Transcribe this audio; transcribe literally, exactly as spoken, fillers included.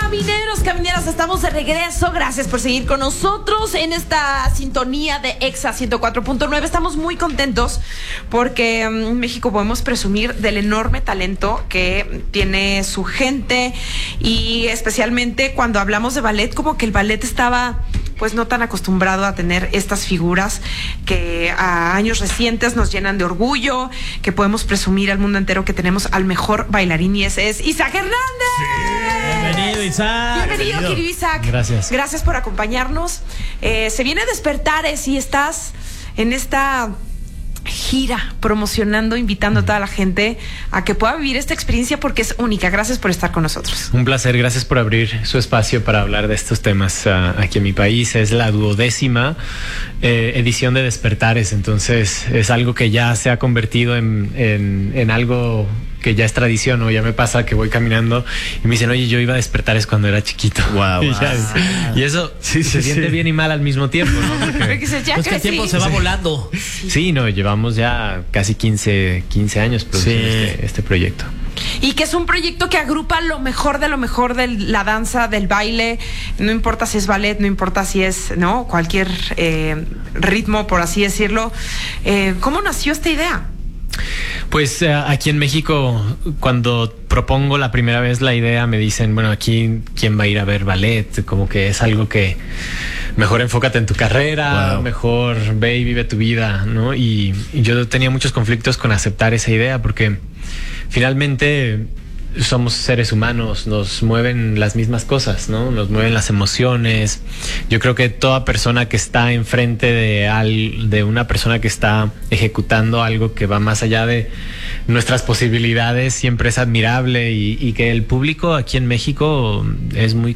Camineros, camineras, estamos de regreso. Gracias por seguir con nosotros en esta sintonía de Exa ciento cuatro punto nueve. Estamos muy contentos porque en um, México podemos presumir del enorme talento que tiene su gente, y especialmente cuando hablamos de ballet, como que el ballet estaba pues no tan acostumbrado a tener estas figuras que a años recientes nos llenan de orgullo, que podemos presumir al mundo entero que tenemos al mejor bailarín, y ese es Isaac Hernández. Sí. Bienvenido, Isaac. Bienvenido, Bienvenido, querido Isaac. Gracias. Gracias por acompañarnos. Eh, se viene Despertares y estás en esta gira promocionando, invitando a toda la gente a que pueda vivir esta experiencia porque es única. Gracias por estar con nosotros. Un placer, gracias por abrir su espacio para hablar de estos temas uh, aquí en mi país. Es la duodécima eh, edición de Despertares, entonces es algo que ya se ha convertido en, en, en algo que ya es tradición, ¿no? Ya me pasa que voy caminando y me dicen, oye, yo iba a Despertares cuando era chiquito. Wow, y, wow. ya, y eso sí, se sí, siente sí. bien y mal al mismo tiempo, ¿no? Porque Porque ya pues que el tiempo se va sí. volando. Sí, no, llevamos ya casi quince, quince años produciendo sí. este, este proyecto. Y que es un proyecto que agrupa lo mejor de lo mejor de la danza, del baile. No importa si es ballet, no importa si es, ¿no? Cualquier eh, ritmo, por así decirlo. Eh, ¿Cómo nació esta idea? Pues uh, aquí en México, cuando propongo la primera vez la idea, me dicen, bueno, aquí ¿quién va a ir a ver ballet? Como que es algo que mejor enfócate en tu carrera, wow. mejor ve y vive tu vida, ¿no? Y, y yo tenía muchos conflictos con aceptar esa idea porque finalmente somos seres humanos, nos mueven las mismas cosas, ¿no? Nos mueven las emociones. Yo creo que toda persona que está enfrente de, al, de una persona que está ejecutando algo que va más allá de nuestras posibilidades siempre es admirable, y, y que el público aquí en México es muy